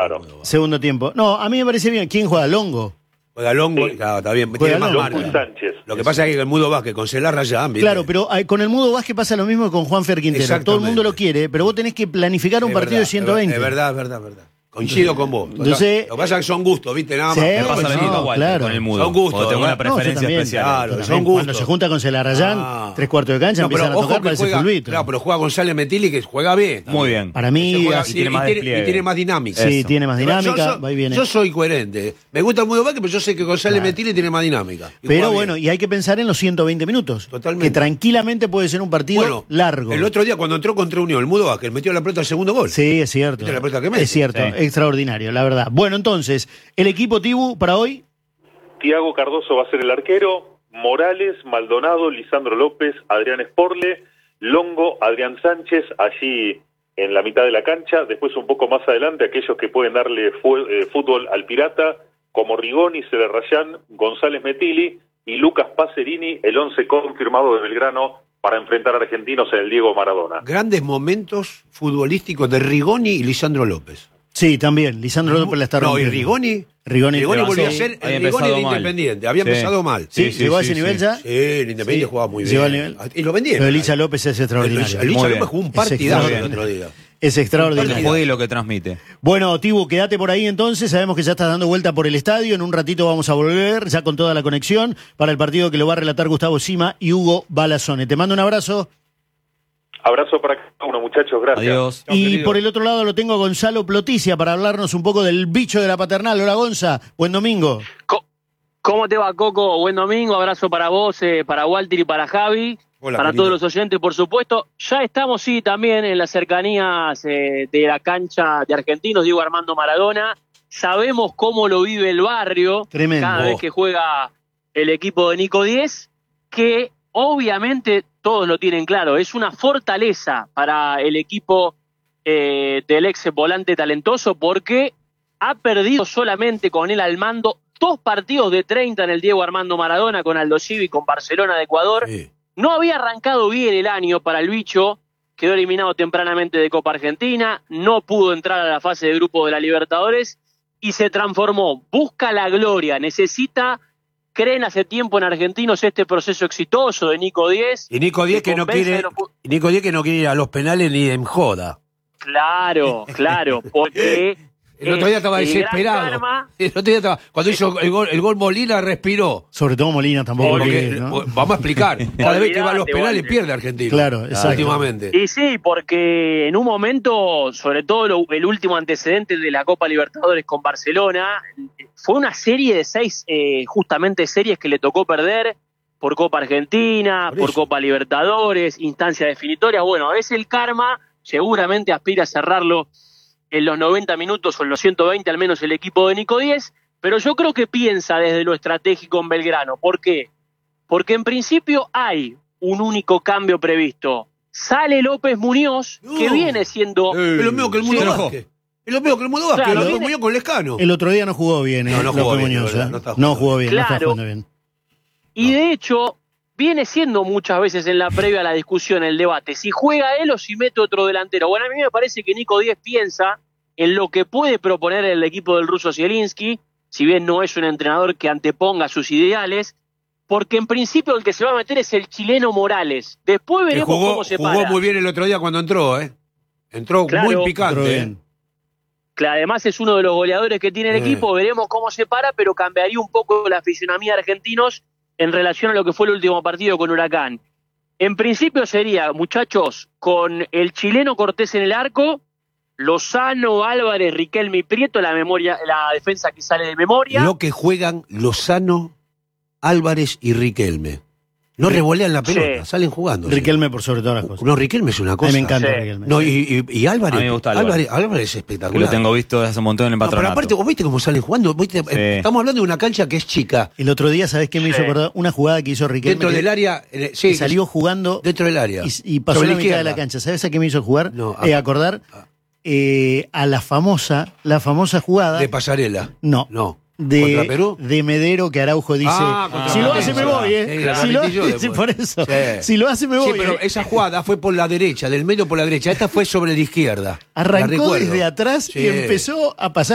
Claro. Segundo tiempo. No, a mí me parece bien. ¿Quién juega? Longo. Juega Longo, claro, está bien. Tiene más Longo y marca. Sánchez. Lo que pasa es que el Mudo Vázquez con Celarra ya, ¿viste? Claro, pero con el Mudo Vázquez pasa lo mismo que con Juanfer Quintero. Exactamente. Todo el mundo lo quiere, pero vos tenés que planificar un partido de 120. Es verdad. Coincido con vos. Entonces, lo que pasa es que son gustos, ¿viste? Nada más. Sí, Me pasa lo mismo no, igual claro. con el Mudo. Son gustos, Porque tengo una ¿verdad? preferencia yo también, especial. claro, yo son también. gustos. Cuando se junta con Celarayán, 3/4 de cancha, No, pero empiezan a ojo tocar, que parece juega, fulbito. claro, pero juega González Metilli que juega bien. Muy bien. Para mí, Se juega- así- y tiene más despliegue. y tiene más dinámica. sí, Eso. tiene más dinámica, va y viene. Yo soy coherente. Me gusta el Mudo Vázquez, pero yo sé que González Metilli tiene más dinámica. Y Pero juega bueno, bien. y hay que pensar en los 120 minutos. Totalmente. Que tranquilamente puede ser un partido largo. El otro día cuando entró contra Unión, el Mudo Vázquez metió la pelota al segundo gol. Sí, es cierto. ¿Viste la pelota que mete? Es cierto, Sí. extraordinario, la verdad. Bueno, entonces, el equipo Tibu para hoy. Tiago Cardoso va a ser el arquero, Morales, Maldonado, Lisandro López, Adrián Esporle, Longo, Adrián Sánchez, allí en la mitad de la cancha, después un poco más adelante aquellos que pueden darle fútbol al Pirata, como Rigoni, Celarrayán, González Metilli y Lucas Pacerini, el 11 confirmado de Belgrano para enfrentar a argentinos en el Diego Maradona. Grandes momentos futbolísticos de Rigoni y Lisandro López. Sí, también. Lisandro López la está No, y rompiendo. Rigoni pero volvió a sí, ser había el Rigoni de empezado mal. Independiente. Había Sí. empezado mal. Sí, llegó a ese nivel ya. Sí, el Independiente Sí. jugaba muy bien. Llegó al nivel. Y lo vendieron. Pero Licha López es extraordinario. Licha Muy López bien. jugó un Es partidazo el extraordinario. otro día. Es extraordinario. El juego y lo que transmite. Bueno, Tibu, quédate por ahí entonces. Sabemos que ya estás dando vuelta por el estadio. En un ratito vamos a volver, ya con toda la conexión, para el partido que lo va a relatar Gustavo Sima y Hugo Balazone. Te mando un abrazo. Abrazo para cada uno, muchachos, gracias. Adiós. Y por el otro lado lo tengo a Gonzalo Ploticia para hablarnos un poco del bicho de la paternal. Hola, Gonza. Buen domingo. ¿Cómo te va, Coco? Buen domingo, abrazo para vos, para Walter y para Javi, Hola, para querido. todos los oyentes, por supuesto. Ya estamos, sí, también en las cercanías de la cancha de Argentinos, Diego Armando Maradona. Sabemos cómo lo vive el barrio Tremendo. cada vez que juega el equipo de Nico 10, que obviamente todos lo tienen claro, es una fortaleza para el equipo del ex volante talentoso, porque ha perdido solamente con él al mando 2 partidos de 30 en el Diego Armando Maradona con Aldo Civi, con Barcelona de Ecuador. Sí. No había arrancado bien el año para el bicho, quedó eliminado tempranamente de Copa Argentina, no pudo entrar a la fase de grupo de la Libertadores y se transformó, busca la gloria, creen hace tiempo en Argentinos este proceso exitoso de Nico 10. Y Nico Díez que no convence quiere, de lo- Nico Díez que no quiere ir a los penales ni en joda. Claro, porque El otro día estaba el gran desesperado. karma. El otro día estaba, cuando hizo el gol Molina respiró. Sobre todo Molina tampoco. Porque, quiere, ¿no? vamos a explicar, cada vez que va a los Olvidate, penales Walter. pierde Argentina. Claro, exacto. Últimamente. Y sí, porque en un momento, sobre todo el último antecedente de la Copa Libertadores con Barcelona, fue una serie de 6, justamente series que le tocó perder por Copa Argentina, Por por eso. Copa Libertadores, instancias definitorias. Bueno, es el karma, seguramente aspira a cerrarlo en los 90 minutos o en los 120, al menos el equipo de Nico 10, pero yo creo que piensa desde lo estratégico en Belgrano. ¿Por qué? Porque en principio hay un único cambio previsto. Sale López Muñoz, que No. viene siendo... Es lo mismo que el Mundo Se enojó. Vázquez. Es lo mismo que el Mundo Vázquez. Claro, Lo viene- Muñoz con Lescano. El otro día no jugó bien, No, no jugó López bien, Muñoz, verdad, ¿eh? no está No jugando jugó bien, no está Claro. jugando bien. Y de hecho, viene siendo muchas veces en la previa a la discusión, el debate, si juega él o si mete otro delantero. Bueno, a mí me parece que Nico 10 piensa en lo que puede proponer el equipo del ruso Zielinski, si bien no es un entrenador que anteponga sus ideales, porque en principio el que se va a meter es el chileno Morales. Después Que veremos cómo se jugó para. muy bien el otro día cuando entró, ¿eh? Entró Claro. muy Entró picante. bien. Que además es uno de los goleadores que tiene el equipo, veremos cómo se para, pero cambiaría un poco la fisionomía de Argentinos en relación a lo que fue el último partido con Huracán. En principio sería, muchachos, con el chileno Cortés en el arco, Lozano, Álvarez, Riquelme y Prieto, la defensa que sale de memoria. Lo que juegan Lozano, Álvarez y Riquelme. No revolean la pelota, Sí. salen jugando. Riquelme por sobre todas las cosas. No, Riquelme es una A cosa. mí me encanta Sí. Riquelme. No, y Álvarez. A mí me gusta Álvarez. Álvarez es Que espectacular. lo tengo visto desde hace un montón en el No, pero patronato. aparte, vos viste cómo salen jugando. ¿Viste? Sí. Estamos hablando de una cancha que es chica. El otro día, ¿sabés qué me hizo Sí. acordar? Una jugada que hizo Riquelme. Dentro que- del área. Sí, que salió jugando dentro del área. y pasó Sobre la la mitad de la izquierda. cancha. ¿Sabés a qué me hizo jugar? No, Acordar a la famosa jugada. De Pasarela. No. No. ¿Contra Perú? De Medero, que Araujo dice, contra si lo Platense. hace me voy, Sí, la si lo repitió hace, después. por eso. Sí. Si lo hace me voy. Sí, pero esa jugada fue por la derecha, del medio por la derecha. Esta fue sobre la izquierda. ¿La Arrancó recuerdo? desde atrás Sí. y empezó a pasar.